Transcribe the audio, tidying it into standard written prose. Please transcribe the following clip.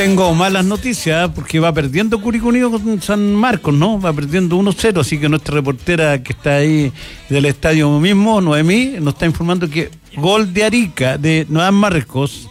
tengo malas noticias porque va perdiendo Curicó Unido con San Marcos, ¿no? Va perdiendo 1-0, así que nuestra reportera que está ahí del estadio mismo, Noemí, nos está informando que gol de Arica, de Noemí Marcos,